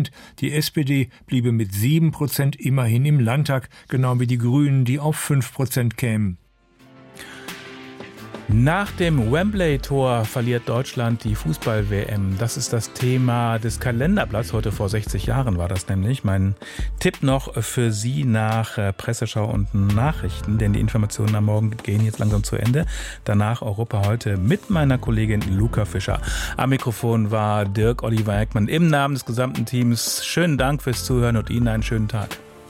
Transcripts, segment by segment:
Die SPD bliebe mit 7% immerhin im Landtag, genau wie die Grünen, die auf 5% kämen. Nach dem Wembley-Tor verliert Deutschland die Fußball-WM. Das ist das Thema des Kalenderblatts. Heute vor 60 Jahren war das nämlich. Mein Tipp noch für Sie nach Presseschau und Nachrichten, denn die Informationen am Morgen gehen jetzt langsam zu Ende. Danach Europa heute mit meiner Kollegin Luca Fischer. Am Mikrofon war Dirk Oliver Heckmann im Namen des gesamten Teams. Schönen Dank fürs Zuhören und Ihnen einen schönen Tag.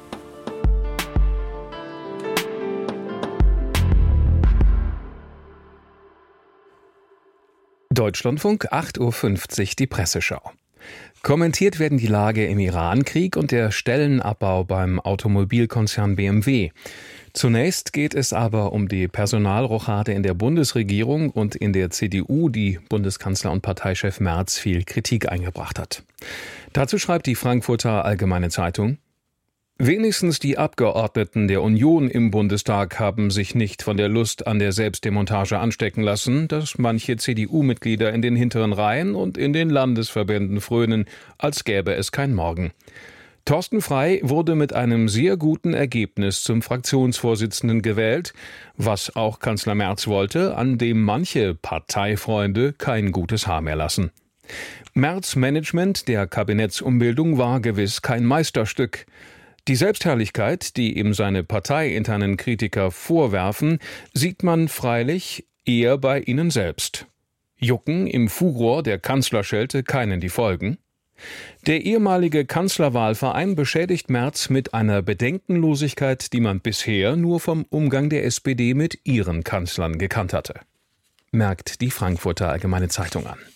Deutschlandfunk, 8.50 Uhr, die Presseschau. Kommentiert werden die Lage im Iran-Krieg und der Stellenabbau beim Automobilkonzern BMW. Zunächst geht es aber um die Personalrochade in der Bundesregierung und in der CDU, die Bundeskanzler und Parteichef Merz viel Kritik eingebracht hat. Dazu schreibt die Frankfurter Allgemeine Zeitung: Wenigstens die Abgeordneten der Union im Bundestag haben sich nicht von der Lust an der Selbstdemontage anstecken lassen, dass manche CDU-Mitglieder in den hinteren Reihen und in den Landesverbänden frönen, als gäbe es kein Morgen. Thorsten Frey wurde mit einem sehr guten Ergebnis zum Fraktionsvorsitzenden gewählt, was auch Kanzler Merz wollte, an dem manche Parteifreunde kein gutes Haar mehr lassen. Merz' Management der Kabinettsumbildung war gewiss kein Meisterstück. Die Selbstherrlichkeit, die ihm seine parteiinternen Kritiker vorwerfen, sieht man freilich eher bei ihnen selbst. Jucken im Furor der Kanzlerschelte keinen die Folgen? Der ehemalige Kanzlerwahlverein beschädigt Merz mit einer Bedenkenlosigkeit, die man bisher nur vom Umgang der SPD mit ihren Kanzlern gekannt hatte. Merkt die Frankfurter Allgemeine Zeitung an.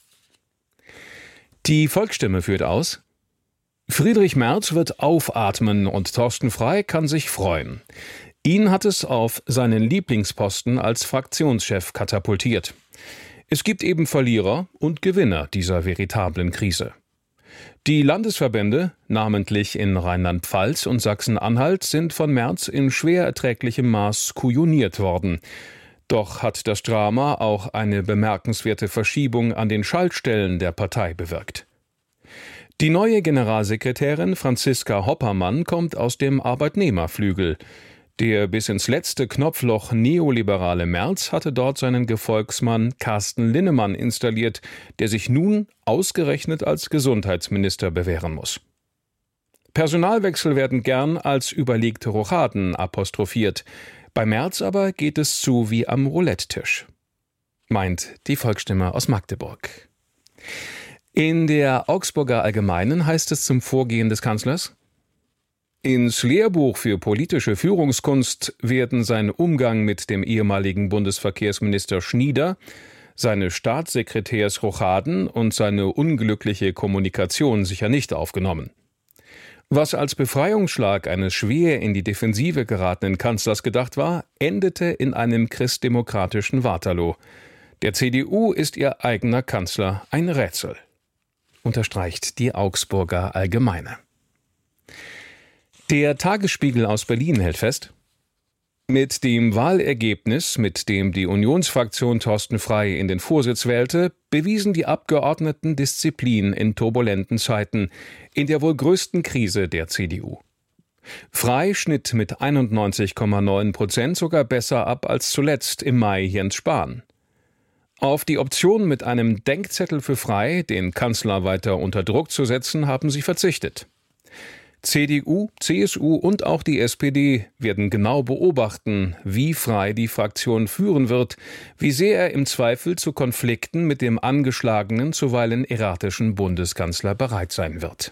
Die Volksstimme führt aus: Friedrich Merz wird aufatmen und Thorsten Frey kann sich freuen. Ihn hat es auf seinen Lieblingsposten als Fraktionschef katapultiert. Es gibt eben Verlierer und Gewinner dieser veritablen Krise. Die Landesverbände, namentlich in Rheinland-Pfalz und Sachsen-Anhalt, sind von Merz in schwer erträglichem Maß kujoniert worden. Doch hat das Drama auch eine bemerkenswerte Verschiebung an den Schaltstellen der Partei bewirkt. Die neue Generalsekretärin Franziska Hoppermann kommt aus dem Arbeitnehmerflügel. Der bis ins letzte Knopfloch neoliberale Merz hatte dort seinen Gefolgsmann Carsten Linnemann installiert, der sich nun ausgerechnet als Gesundheitsminister bewähren muss. Personalwechsel werden gern als überlegte Rochaden apostrophiert. Bei Merz aber geht es zu wie am Roulette-Tisch. Meint die Volksstimme aus Magdeburg. In der Augsburger Allgemeinen heißt es zum Vorgehen des Kanzlers: Ins Lehrbuch für politische Führungskunst werden sein Umgang mit dem ehemaligen Bundesverkehrsminister Schnieder, seine Staatssekretärsrochaden und seine unglückliche Kommunikation sicher nicht aufgenommen. Was als Befreiungsschlag eines schwer in die Defensive geratenen Kanzlers gedacht war, endete in einem christdemokratischen Waterloo. Der CDU ist ihr eigener Kanzler ein Rätsel, unterstreicht die Augsburger Allgemeine. Der Tagesspiegel aus Berlin hält fest: Mit dem Wahlergebnis, mit dem die Unionsfraktion Thorsten Frey in den Vorsitz wählte, bewiesen die Abgeordneten Disziplin in turbulenten Zeiten, in der wohl größten Krise der CDU. Frey schnitt mit 91,9% sogar besser ab als zuletzt im Mai Jens Spahn. Auf die Option, mit einem Denkzettel für Frey den Kanzler weiter unter Druck zu setzen, haben sie verzichtet. CDU, CSU und auch die SPD werden genau beobachten, wie Frey die Fraktion führen wird, wie sehr er im Zweifel zu Konflikten mit dem angeschlagenen, zuweilen erratischen Bundeskanzler bereit sein wird.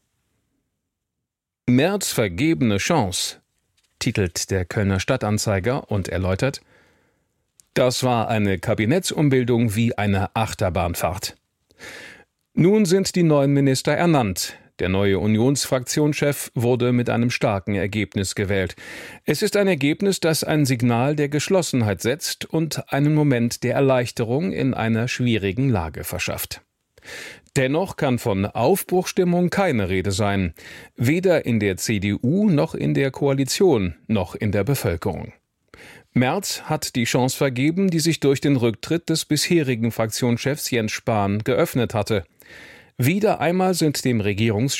Merz vergebene Chance, titelt der Kölner Stadtanzeiger und erläutert: Das war eine Kabinettsumbildung wie eine Achterbahnfahrt. Nun sind die neuen Minister ernannt. Der neue Unionsfraktionschef wurde mit einem starken Ergebnis gewählt. Es ist ein Ergebnis, das ein Signal der Geschlossenheit setzt und einen Moment der Erleichterung in einer schwierigen Lage verschafft. Dennoch kann von Aufbruchstimmung keine Rede sein, weder in der CDU noch in der Koalition noch in der Bevölkerung. Merz hat die Chance vergeben, die sich durch den Rücktritt des bisherigen Fraktionschefs Jens Spahn geöffnet hatte. Wieder einmal sind dem Regierungschef